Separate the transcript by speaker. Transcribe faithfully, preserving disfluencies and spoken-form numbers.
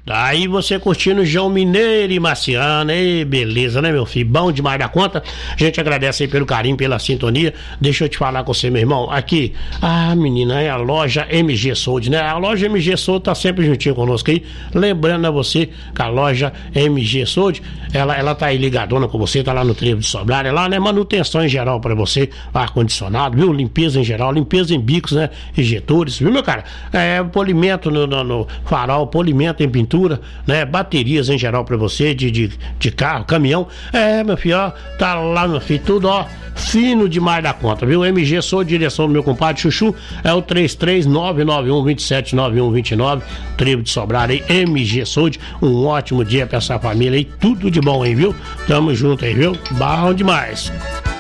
Speaker 1: Aí você curtindo o João Mineiro e Marciana, ei, beleza, né, meu filho? Bom demais da conta. A gente agradece aí pelo carinho, pela sintonia. Deixa eu te falar com você, meu irmão. Aqui, ah, menina, é a loja M G Sold, né? A loja M G Sold tá sempre juntinho conosco aí. Lembrando a você que a loja M G Sold, ela, ela tá aí ligadona com você, tá lá no Trevo de Sobrar, é lá, né? Manutenção em geral pra você, ar-condicionado, viu? Limpeza em geral, limpeza em bicos, né? Injetores, viu, meu cara? É, polimento no, no, no farol, polimento em pintura, né? Baterias em geral pra você, de, de, de carro, caminhão. É, meu filho, ó, tá lá, meu filho, tudo, ó, fino demais da conta, viu? M G, sou direção do meu compadre Chuchu, é o três três nove nove um dois sete nove um dois nove, Trevo de Sobrar aí, M G Sold. Um ótimo dia pra essa família aí, tudo de bom aí, viu? Tamo junto aí, viu? Bom demais.